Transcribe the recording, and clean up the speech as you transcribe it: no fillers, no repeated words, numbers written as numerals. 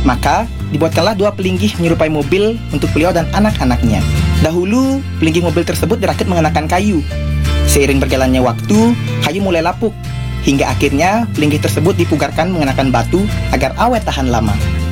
Maka, dibuatkanlah 2 pelinggih menyerupai mobil untuk beliau dan anak-anaknya. Dahulu, pelinggih mobil tersebut dirakit menggunakan kayu. Seiring berjalannya waktu, kayu mulai lapuk, hingga akhirnya pelinggih tersebut dipugarkan menggunakan batu agar awet tahan lama.